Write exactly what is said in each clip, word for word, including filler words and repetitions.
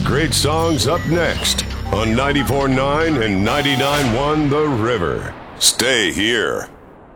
great songs up next on ninety-four point nine and ninety-nine point one The River. Stay here.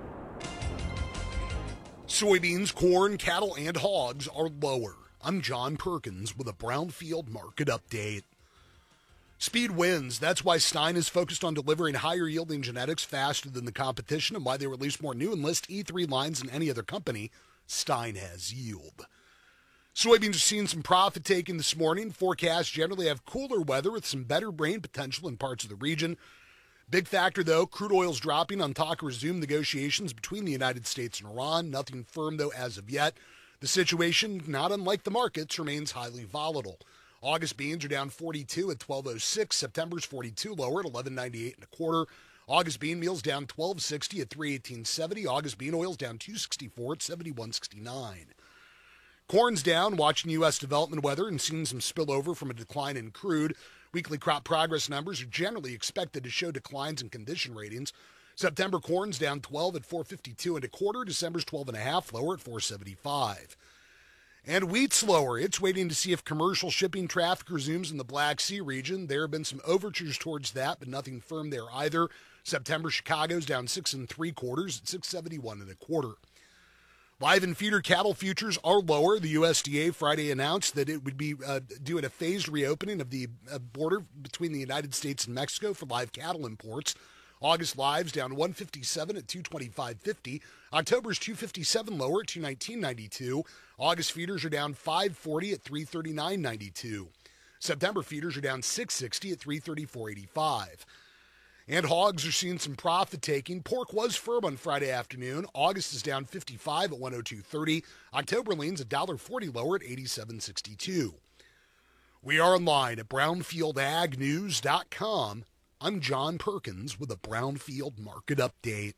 Soybeans, corn, cattle, and hogs are lower. I'm John Perkins with a Brownfield Market Update. Speed wins. That's why Stein is focused on delivering higher-yielding genetics faster than the competition and why they release more new Enlist E three lines than any other company. Stein has yield. Soybeans are seeing some profit taking this morning. Forecasts generally have cooler weather with some better rain potential in parts of the region. Big factor, though, crude oil's dropping on talk of resumed negotiations between the United States and Iran. Nothing firm, though, as of yet. The situation, not unlike the markets, remains highly volatile. August beans are down forty-two at twelve oh six. September's forty-two lower at eleven ninety-eight and a quarter. August bean meal's down twelve sixty at three eighteen seventy. August bean oil's down two sixty-four at seventy-one sixty-nine. Corn's down, watching U S development weather and seeing some spillover from a decline in crude. Weekly crop progress numbers are generally expected to show declines in condition ratings. September corn's down twelve at four fifty-two and a quarter. December's twelve and a half, lower at four seventy-five. And wheat's lower. It's waiting to see if commercial shipping traffic resumes in the Black Sea region. There have been some overtures towards that, but nothing firm there either. September Chicago's down six and three quarters at six seventy-one and a quarter. Live and feeder cattle futures are lower. The U S D A Friday announced that it would be uh, doing a phased reopening of the uh, border between the United States and Mexico for live cattle imports. August lives down one fifty-seven at two twenty-five fifty. October's two fifty-seven lower at two nineteen ninety-two. August feeders are down five forty at three thirty-nine ninety-two. September feeders are down six sixty at three thirty-four eighty-five. And hogs are seeing some profit taking. Pork was firm on Friday afternoon. August is down fifty-five at one oh two thirty. October leans one dollar forty lower at eighty-seven sixty-two. We are online at brownfield ag news dot com. I'm John Perkins with a Brownfield Market Update.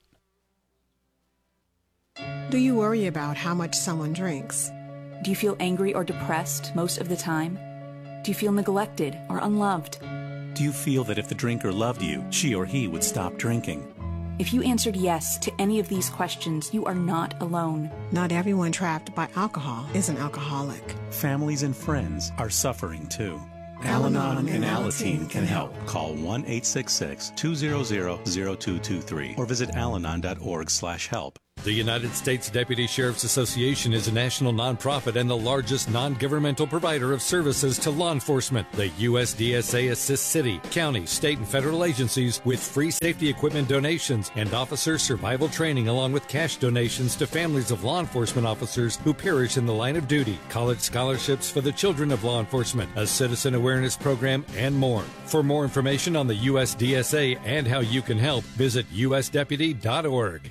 Do you worry about how much someone drinks? Do you feel angry or depressed most of the time? Do you feel neglected or unloved? Do you feel that if the drinker loved you, she or he would stop drinking? If you answered yes to any of these questions, you are not alone. Not everyone trapped by alcohol is an alcoholic. Families and friends are suffering too. Al-Anon and Alateen can help. Call one eight six six, two hundred, zero two two three or visit alanon dot org slash help. The United States Deputy Sheriff's Association is a national nonprofit and the largest non-governmental provider of services to law enforcement. The U S D S A assists city, county, state, and federal agencies with free safety equipment donations and officer survival training, along with cash donations to families of law enforcement officers who perish in the line of duty, college scholarships for the children of law enforcement, a citizen awareness program, and more. For more information on the U S D S A and how you can help, visit u s deputy dot org.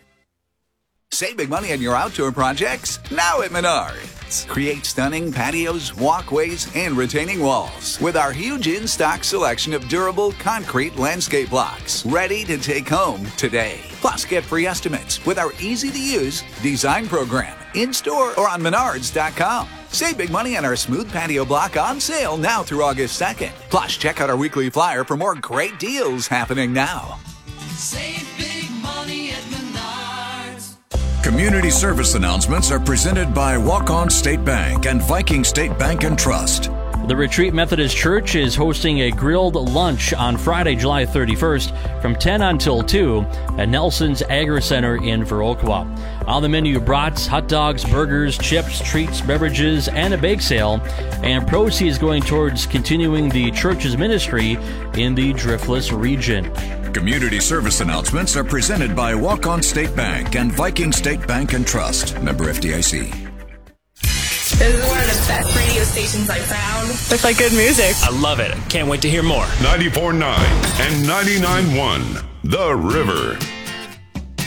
Save big money on your outdoor projects now at Menards. Create stunning patios, walkways, and retaining walls with our huge in-stock selection of durable concrete landscape blocks ready to take home today. Plus, get free estimates with our easy-to-use design program in-store or on menards dot com. Save big money on our smooth patio block on sale now through August second. Plus, check out our weekly flyer for more great deals happening now. Save big money at Menards. Community service announcements are presented by Walk-On State Bank and Viking State Bank and Trust. The Retreat Methodist Church is hosting a grilled lunch on Friday, July thirty-first from ten until two at Nelson's Agri Center in Viroqua. On the menu, brats, hot dogs, burgers, chips, treats, beverages, and a bake sale. And proceeds going towards continuing the church's ministry in the Driftless region. Community service announcements are presented by Walk-On State Bank and Viking State Bank and Trust. Member F D I C. This is one of the best radio stations I found. With like good music. I love it. Can't wait to hear more. ninety-four point nine and ninety-nine point one The River.